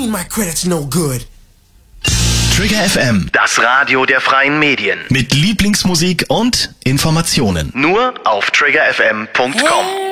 mean my credit's no good? Trigger FM, Das Radio der freien Medien. mit Lieblingsmusik und Informationen. Nur auf triggerfm.com.